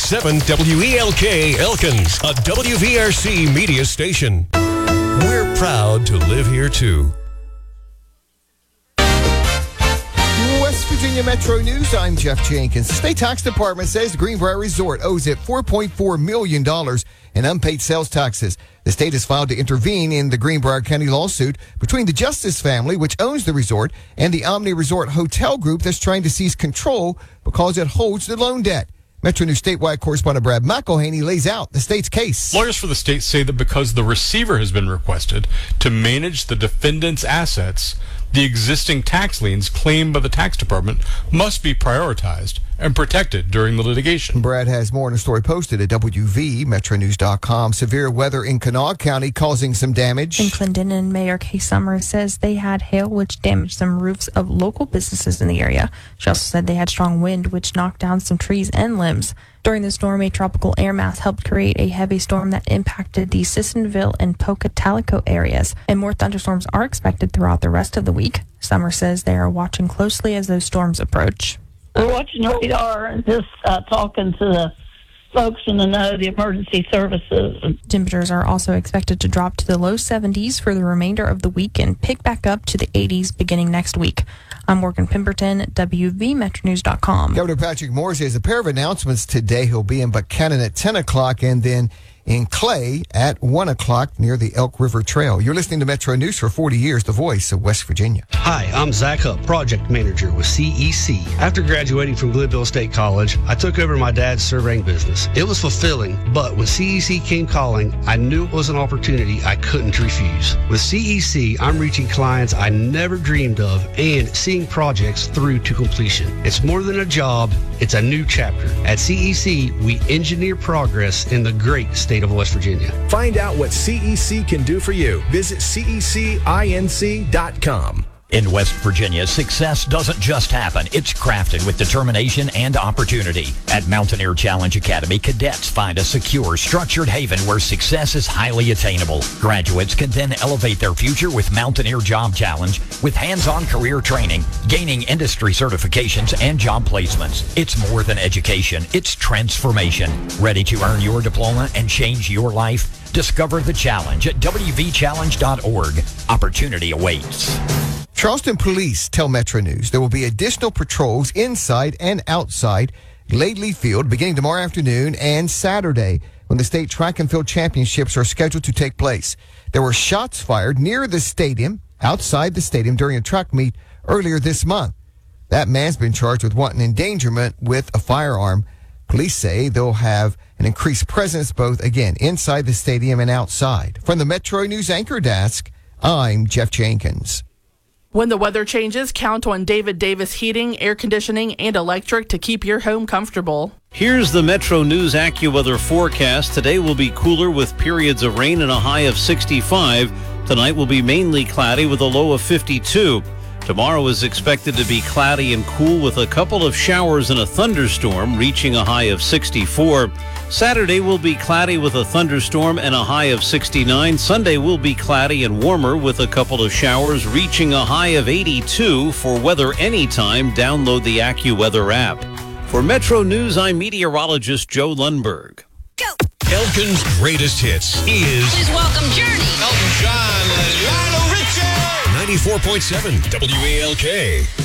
94.7 WELK Elkins, a WVRC media station. We're proud to live here, too. West Virginia Metro News, I'm Jeff Jenkins. The state tax department says the Greenbrier Resort owes it $4.4 million in unpaid sales taxes. The state has filed to intervene in the Greenbrier County lawsuit between the Justice family, which owns the resort, and the Omni Resort Hotel Group that's trying to seize control because it holds the loan debt. Metro News statewide correspondent Brad McElhaney lays out the state's case. Lawyers for the state say that because the receiver has been requested to manage the defendant's assets, the existing tax liens claimed by the tax department must be prioritized and protected during the litigation. Brad has more in a story posted at WVMetroNews.com. Severe weather in Kanawha County causing some damage. In Clinton, and Mayor Kay Summers says they had hail which damaged some roofs of local businesses in the area. She also said they had strong wind which knocked down some trees and limbs. During the storm, a tropical air mass helped create a heavy storm that impacted the Sissonville and Pocatalico areas, and more thunderstorms are expected throughout the rest of the week. Summers says they are watching closely as those storms approach. We're watching radar and just talking to the folks in the know, the emergency services. Temperatures are also expected to drop to the low 70s for the remainder of the week and pick back up to the 80s beginning next week. I'm Morgan Pemberton at WVMetroNews.com. Governor Patrick Morris has a pair of announcements today. He'll be in Buchanan at 10 o'clock and then in Clay at 1 o'clock near the Elk River Trail. You're listening to Metro News for 40 years, the voice of West Virginia. Hi, I'm Zach Hupp, project manager with CEC. After graduating from Glenville State College, I took over my dad's surveying business. It was fulfilling, but when CEC came calling, I knew it was an opportunity I couldn't refuse. With CEC, I'm reaching clients I never dreamed of and seeing projects through to completion. It's more than a job, it's a new chapter. At CEC, we engineer progress in the great state of West Virginia. Find out what CEC can do for you. Visit CECinc.com. In West Virginia, success doesn't just happen. It's crafted with determination and opportunity. At Mountaineer Challenge Academy, cadets find a secure, structured haven where success is highly attainable. Graduates can then elevate their future with Mountaineer Job Challenge with hands-on career training, gaining industry certifications, and job placements. It's more than education. It's transformation. Ready to earn your diploma and change your life? Discover the challenge at WVChallenge.org. Opportunity awaits. Charleston police tell Metro News there will be additional patrols inside and outside Laidley Field beginning tomorrow afternoon and Saturday when the state track and field championships are scheduled to take place. There were shots fired near the stadium, outside the stadium during a track meet earlier this month. That man's been charged with wanton endangerment with a firearm. Police say they'll have an increased presence both, again, inside the stadium and outside. From the Metro News Anchor Desk, I'm Jeff Jenkins. When the weather changes, count on David Davis Heating, Air Conditioning, and Electric to keep your home comfortable. Here's the Metro News AccuWeather forecast. Today will be cooler with periods of rain and a high of 65. Tonight will be mainly cloudy with a low of 52. Tomorrow is expected to be cloudy and cool with a couple of showers and a thunderstorm, reaching a high of 64. Saturday will be cloudy with a thunderstorm and a high of 69. Sunday will be cloudy and warmer with a couple of showers, reaching a high of 82. For weather anytime, download the AccuWeather app. For Metro News, I'm meteorologist Joe Lundberg. Go! Elkin's greatest hits is... Please welcome Journey. Elton John and Lionel Richie. 94.7 WALK.